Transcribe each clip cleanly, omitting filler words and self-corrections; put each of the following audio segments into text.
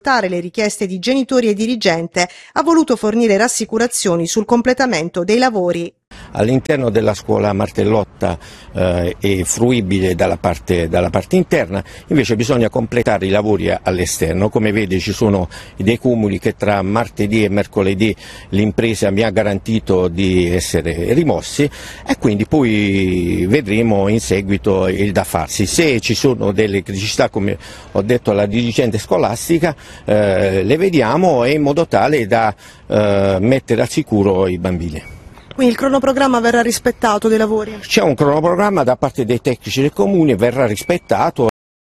le richieste di genitori e dirigente, ha voluto fornire rassicurazioni sul completamento dei lavori. All'interno della scuola Martellotta è fruibile dalla parte interna, invece bisogna completare i lavori all'esterno. Come vede ci sono dei cumuli che tra martedì e mercoledì l'impresa mi ha garantito di essere rimossi e quindi poi vedremo in seguito il da farsi. Se ci sono delle criticità, come ho detto alla dirigente scolastica, le vediamo in modo tale da mettere al sicuro i bambini. Quindi il cronoprogramma verrà rispettato dei lavori? C'è un cronoprogramma da parte dei tecnici del comune, verrà rispettato.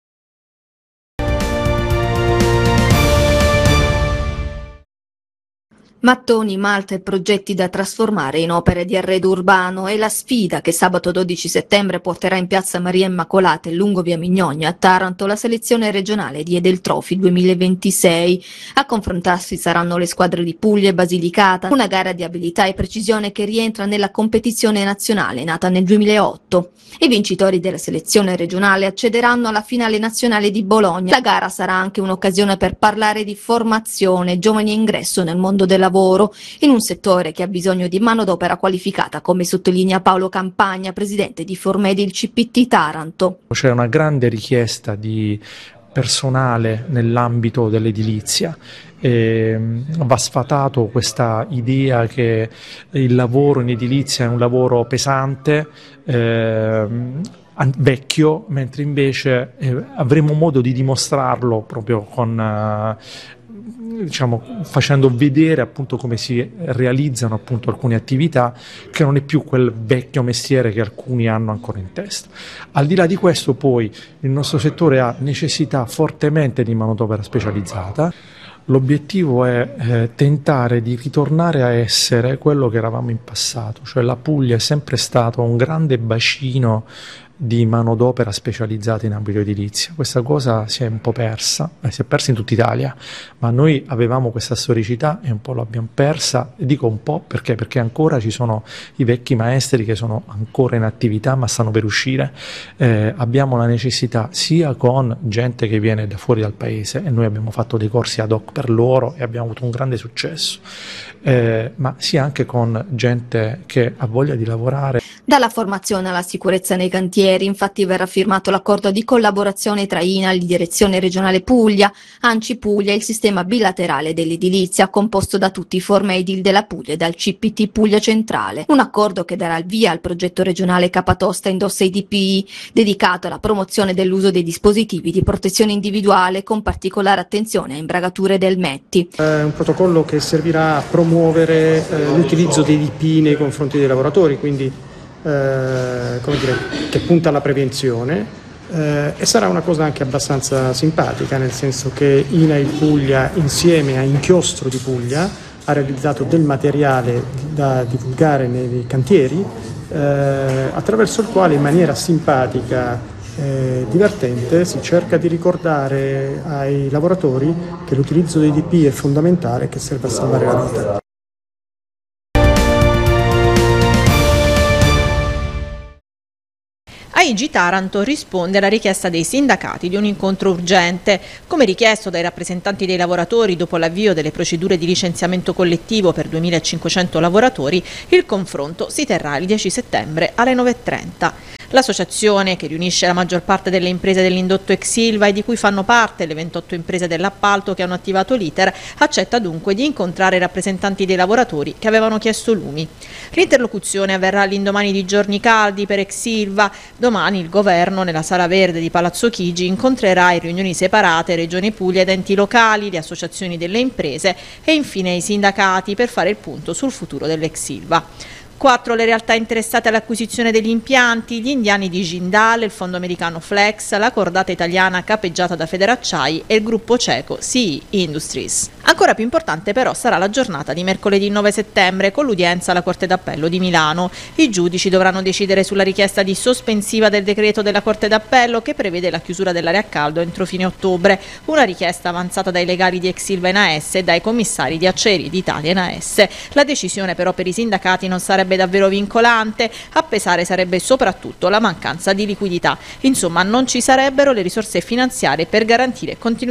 Mattoni, malta e progetti da trasformare in opere di arredo urbano è la sfida che sabato 12 settembre porterà in piazza Maria Immacolata e lungo via Mignogna a Taranto la selezione regionale di Edeltrofi 2026. A confrontarsi saranno le squadre di Puglia e Basilicata, una gara di abilità e precisione che rientra nella competizione nazionale nata nel 2008. I vincitori della selezione regionale accederanno alla finale nazionale di Bologna. La gara sarà anche un'occasione per parlare di formazione, giovani e ingresso nel mondo del lavoro, in un settore che ha bisogno di manodopera qualificata, come sottolinea Paolo Campagna, presidente di Formedil CPT Taranto. C'è una grande richiesta di personale nell'ambito dell'edilizia. Va sfatato questa idea che il lavoro in edilizia è un lavoro pesante, vecchio, mentre invece avremo modo di dimostrarlo proprio con facendo vedere appunto come si realizzano appunto alcune attività, che non è più quel vecchio mestiere che alcuni hanno ancora in testa. Al di là di questo, poi il nostro settore ha necessità fortemente di manodopera specializzata. L'obiettivo è tentare di ritornare a essere quello che eravamo in passato, cioè la Puglia è sempre stato un grande bacino di manodopera specializzata in ambito edilizio. Questa cosa si è un po' persa, si è persa in tutta Italia, ma noi avevamo questa storicità e un po' l'abbiamo persa, e dico un po' perché ancora ci sono i vecchi maestri che sono ancora in attività ma stanno per uscire. Abbiamo la necessità sia con gente che viene da fuori dal paese, e noi abbiamo fatto dei corsi ad hoc per loro e abbiamo avuto un grande successo, ma sia anche con gente che ha voglia di lavorare. Dalla formazione alla sicurezza nei cantieri, infatti, verrà firmato l'accordo di collaborazione tra INAL, Direzione Regionale Puglia, ANCI Puglia e il sistema bilaterale dell'edilizia, composto da tutti i Formedil della Puglia e dal CPT Puglia Centrale. Un accordo che darà il via al progetto regionale Capatosta Indossa IDPI, dedicato alla promozione dell'uso dei dispositivi di protezione individuale, con particolare attenzione a imbragature del METI. È un protocollo che servirà a promuovere l'utilizzo dei DPI nei confronti dei lavoratori, quindi che punta alla prevenzione, e sarà una cosa anche abbastanza simpatica, nel senso che INAIL Puglia insieme a Inchiostro di Puglia ha realizzato del materiale da divulgare nei cantieri, attraverso il quale in maniera simpatica e divertente si cerca di ricordare ai lavoratori che l'utilizzo dei DPI è fondamentale e che serve a salvare la vita. AIG Taranto risponde alla richiesta dei sindacati di un incontro urgente. Come richiesto dai rappresentanti dei lavoratori dopo l'avvio delle procedure di licenziamento collettivo per 2.500 lavoratori, il confronto si terrà il 10 settembre alle 9:30. L'associazione, che riunisce la maggior parte delle imprese dell'indotto ex Ilva e di cui fanno parte le 28 imprese dell'appalto che hanno attivato l'iter, accetta dunque di incontrare i rappresentanti dei lavoratori che avevano chiesto lumi. L'interlocuzione avverrà all'indomani di giorni caldi per ex Ilva. Domani il governo, nella Sala Verde di Palazzo Chigi, incontrerà in riunioni separate Regione Puglia ed enti locali, le associazioni delle imprese e infine i sindacati per fare il punto sul futuro dell'ex Ilva. 4 le realtà interessate all'acquisizione degli impianti, gli indiani di Jindal, il fondo americano Flex, la cordata italiana capeggiata da Federacciai e il gruppo ceco CE Industries. Ancora più importante però sarà la giornata di mercoledì 9 settembre con l'udienza alla Corte d'Appello di Milano. I giudici dovranno decidere sulla richiesta di sospensiva del decreto della Corte d'Appello che prevede la chiusura dell'area a caldo entro fine ottobre, una richiesta avanzata dai legali di ex Ilva e NAS e dai commissari di Acciaierie d'Italia e NAS. La decisione però per i sindacati non sarebbe davvero vincolante, a pesare sarebbe soprattutto la mancanza di liquidità. Insomma, non ci sarebbero le risorse finanziarie per garantire continuità